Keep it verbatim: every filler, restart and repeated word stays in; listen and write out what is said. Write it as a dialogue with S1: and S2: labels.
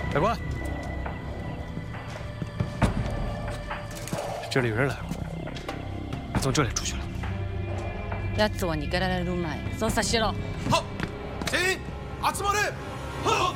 S1: 长官，这里有人来过，他从这里出去了。
S2: やつは逃げられる前、そうさしろ。
S3: はっ、全員集まれ。はっ。